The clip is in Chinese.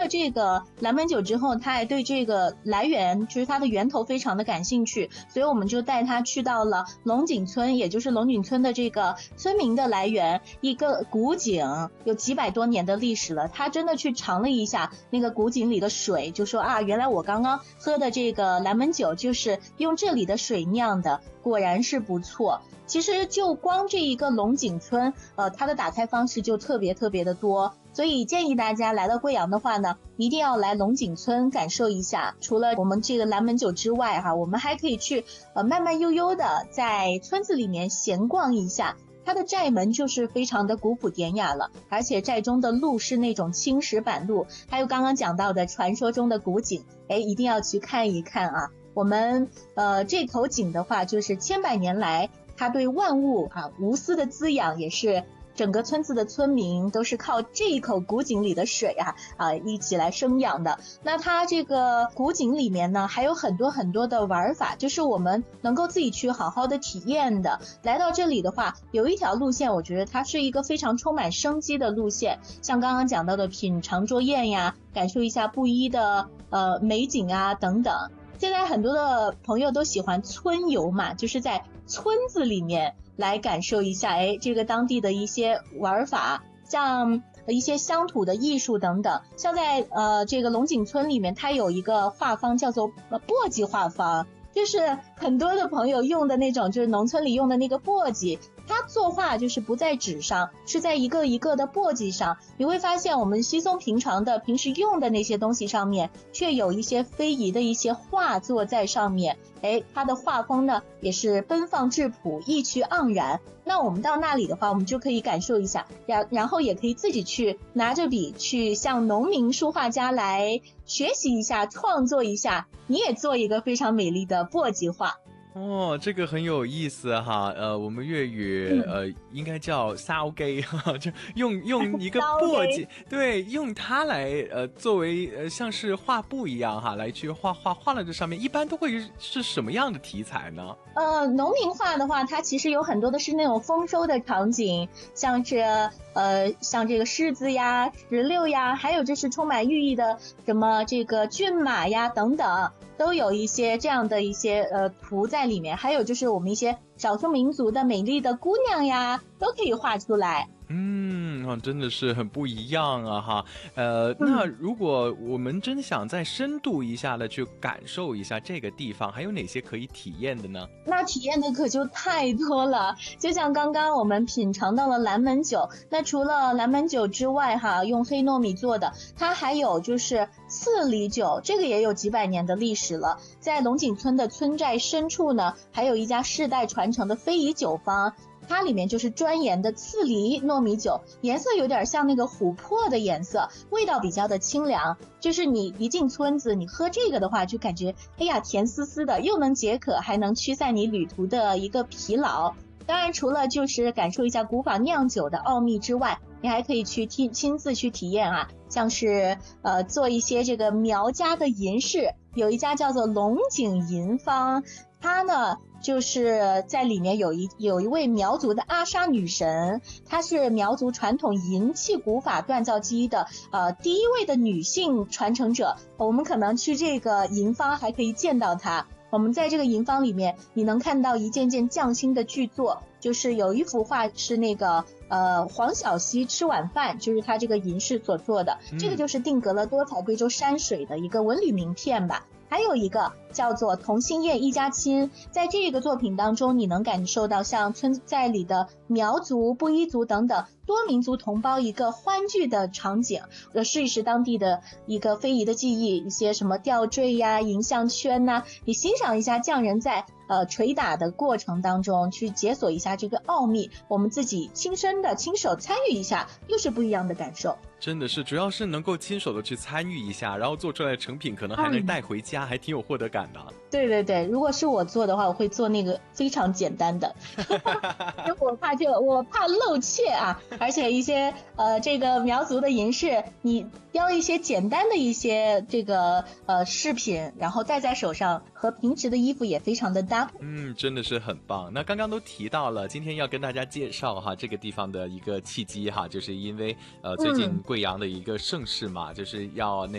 这个蓝门酒之后，他还对这个来源，就是它的源头非常的感兴趣，所以我们就带他去到了龙井村，也就是龙井村的这个村民的来源，一个古井，有几百多年的历史了。他真的去尝了一下那个古井里的水，就说啊，原来我刚刚喝的这个蓝门酒就是用这里的水酿的，果然是不错。其实就光这一个龙井村，它的打开方式就特别的多，所以建议大家来到贵阳的话呢，一定要来龙井村感受一下。除了我们这个蓝门酒之外哈，我们还可以去慢慢悠悠的在村子里面闲逛一下。它的寨门就是非常的古朴典雅了，而且寨中的路是那种青石板路，还有刚刚讲到的传说中的古井，一定要去看一看啊。我们这口井的话，就是千百年来它对万物无私的滋养，也是整个村子的村民都是靠这一口古井里的水一起来生养的。那它这个古井里面呢，还有很多的玩法，就是我们能够自己去好好的体验的。来到这里的话，有一条路线，我觉得它是一个非常充满生机的路线，像刚刚讲到的品尝桌宴呀，感受一下布依的美景啊等等。现在很多的朋友都喜欢村游嘛，就是在村子里面来感受一下这个当地的一些玩法，像一些乡土的艺术等等。像在这个龙井村里面，它有一个画坊叫做簸箕画坊，就是很多的朋友用的那种，就是农村里用的那个簸箕，它作画就是不在纸上，是在一个一个的簸箕上。你会发现我们稀松平常的平时用的那些东西上面，却有一些非遗的一些画作在上面。它的画风呢也是奔放质朴，意趣盎然。那我们到那里的话，我们就可以感受一下，然后也可以自己去拿着笔去向农民书画家来学习一下，创作一下，你也做一个非常美丽的簸箕画。 哦，这个很有意思哈，我们粤语应该叫烧鸡哈，就用一个簸箕，对，用它来作为像是画布一样哈，来去画了这上面，一般都会是什么样的题材呢？ 农民画的话，它其实有很多的是那种丰收的场景，像这个柿子呀、石榴呀，还有就是充满寓意的什么这个骏马呀等等，都有一些这样的一些图在里面。还有就是我们一些少数民族的美丽的姑娘呀，都可以画出来。 真的是很不一样啊哈。那如果我们真想再深度一下的去感受一下这个地方，还有哪些可以体验的呢？ 那体验的可就太多了，就像刚刚我们品尝到了蓝门酒，那除了蓝门酒之外哈，用黑糯米做的，它还有就是刺梨酒，这个也有几百年的历史了。在龙井村的村寨深处呢，还有一家世代传承的非遗酒坊，它里面就是专研的刺梨糯米酒，颜色有点像那个琥珀的颜色，味道比较的清凉。就是你一进村子，你喝这个的话，就感觉甜丝丝的，又能解渴，还能驱散你旅途的一个疲劳。当然除了就是感受一下古法酿酒的奥秘之外，你还可以去亲自去体验像是做一些这个苗家的银饰，有一家叫做龙井银坊，它呢就是在里面有一位苗族的阿莎女神，她是苗族传统银器古法锻造技艺的第一位的女性传承者。我们可能去这个银坊还可以见到她。我们在这个银坊里面，你能看到一件件匠心的巨作，就是有一幅画是那个黄小溪吃晚饭，就是他这个银饰所做的，这个就是定格了多彩贵州山水的一个文旅名片吧。还有一个叫做同心宴一家亲，在这个作品当中，你能感受到像村寨里的苗族、布依族等等多民族同胞一个欢聚的场景，试一试当地的一个非遗的技艺，一些什么吊坠呀、银项圈呐，你欣赏一下匠人在捶打的过程当中去解锁一下这个奥秘，我们自己亲手参与一下，又是不一样的感受。 真的是，主要是能够亲手的去参与一下，然后做出来的成品可能还能带回家，还挺有获得感的。 对对对，如果是我做的话，我会做那个非常简单的，我怕露怯而且一些这个苗族的银饰，你雕一些简单的一些这个饰品，然后戴在手上，和平时的衣服也非常的搭。 真的是很棒。那刚刚都提到了，今天要跟大家介绍这个地方的一个契机就是因为最近贵阳的一个盛事嘛，就是要